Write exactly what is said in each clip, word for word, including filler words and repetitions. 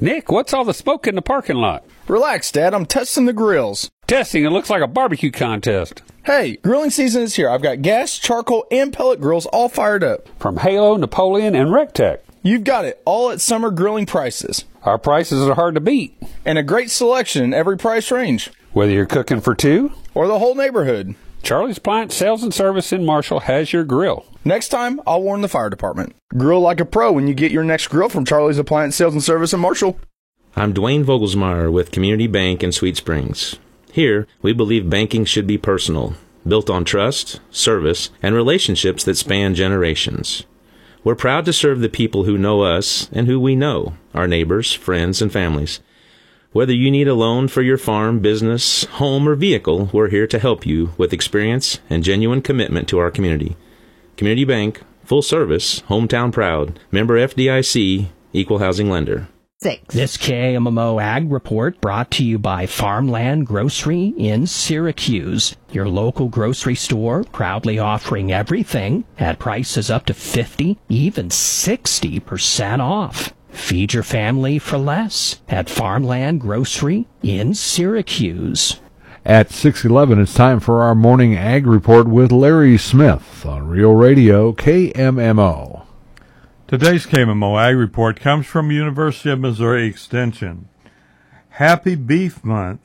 Nick, what's all the smoke in the parking lot? Relax, Dad. I'm testing the grills. Testing, it looks like a barbecue contest. Hey, grilling season is here. I've got gas, charcoal, and pellet grills all fired up. From Halo, Napoleon, and Rectech. You've got it, all at summer grilling prices. Our prices are hard to beat. And a great selection in every price range. Whether you're cooking for two or the whole neighborhood, Charlie's Appliance Sales and Service in Marshall has your grill. Next time, I'll warn the fire department. Grill like a pro when you get your next grill from Charlie's Appliance Sales and Service in Marshall. I'm Dwayne Vogelsmeyer with Community Bank in Sweet Springs. Here, we believe banking should be personal, built on trust, service, and relationships that span generations. We're proud to serve the people who know us and who we know, our neighbors, friends, and families. Whether you need a loan for your farm, business, home, or vehicle, we're here to help you with experience and genuine commitment to our community. Community Bank, full service, hometown proud, member F D I C, equal housing lender. Six. This K M M O Ag Report brought to you by Farmland Grocery in Syracuse, your local grocery store proudly offering everything at prices up to fifty, even sixty percent off. Feed your family for less at Farmland Grocery in Syracuse. At six eleven, it's time for our morning Ag Report with Larry Smith on Real Radio K M M O. Today's K M M O Ag Report comes from University of Missouri Extension. Happy Beef Month.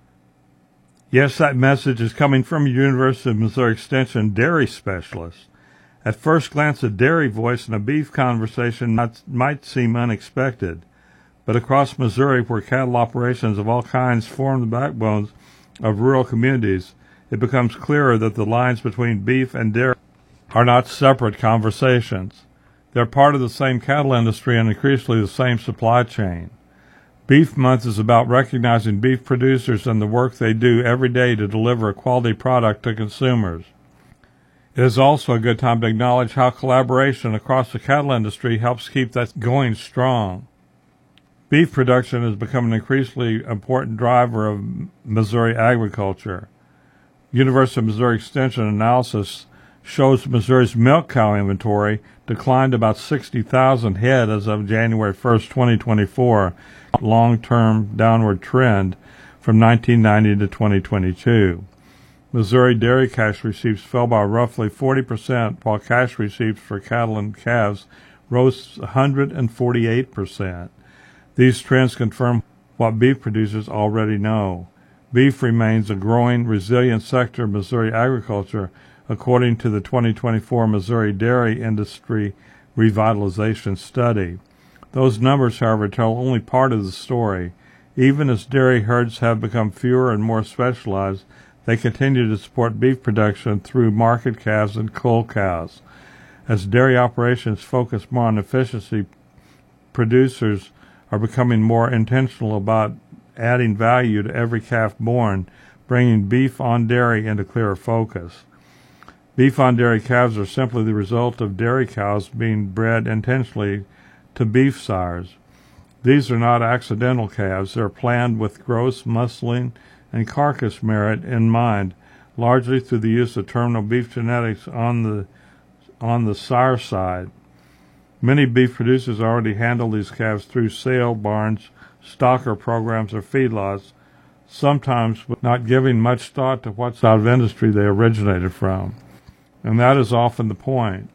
Yes, that message is coming from University of Missouri Extension dairy specialists. At first glance, a dairy voice in a beef conversation might, might seem unexpected, but across Missouri, where cattle operations of all kinds form the backbones of rural communities, it becomes clearer that the lines between beef and dairy are not separate conversations. They're part of the same cattle industry and increasingly the same supply chain. Beef Month is about recognizing beef producers and the work they do every day to deliver a quality product to consumers. It is also a good time to acknowledge how collaboration across the cattle industry helps keep that going strong. Beef production has become an increasingly important driver of Missouri agriculture. University of Missouri Extension analysis shows Missouri's milk cow inventory declined about sixty thousand head as of January first, twenty twenty-four, a long-term downward trend from nineteen ninety to twenty twenty-two. Missouri dairy cash receipts fell by roughly forty percent, while cash receipts for cattle and calves rose one hundred forty-eight percent. These trends confirm what beef producers already know. Beef remains a growing, resilient sector of Missouri agriculture, according to the twenty twenty-four Missouri Dairy Industry Revitalization Study. Those numbers, however, tell only part of the story. Even as dairy herds have become fewer and more specialized, they continue to support beef production through market calves and cull cows. As dairy operations focus more on efficiency, producers are becoming more intentional about adding value to every calf born, bringing beef on dairy into clearer focus. Beef on dairy calves are simply the result of dairy cows being bred intentionally to beef sires. These are not accidental calves. They're planned with gross, muscling, and carcass merit in mind, largely through the use of terminal beef genetics on the on the sire side. Many beef producers already handle these calves through sale barns, stocker programs, or feedlots, sometimes not giving much thought to what side of industry they originated from. And that is often the point.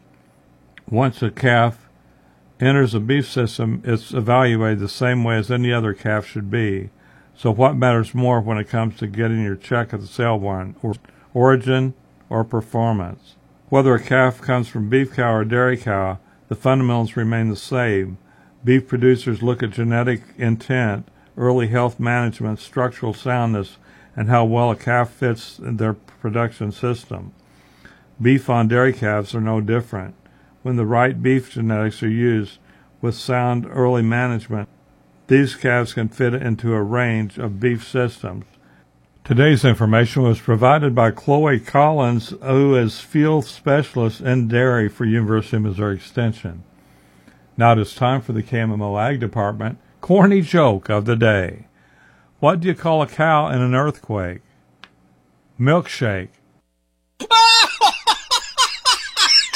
Once a calf enters a beef system, it's evaluated the same way as any other calf should be. So what matters more when it comes to getting your check at the sale barn, or origin or performance? Whether a calf comes from beef cow or dairy cow, the fundamentals remain the same. Beef producers look at genetic intent, early health management, structural soundness, and how well a calf fits in their production system. Beef on dairy calves are no different. When the right beef genetics are used with sound early management, these calves can fit into a range of beef systems. Today's information was provided by Chloe Collins, who is field specialist in dairy for University of Missouri Extension. Now it is time for the K M M O Ag Department corny joke of the day. What do you call a cow in an earthquake? Milkshake.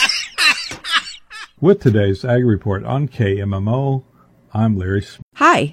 With today's Ag Report on K M M O, I'm Larry Smith. Hi,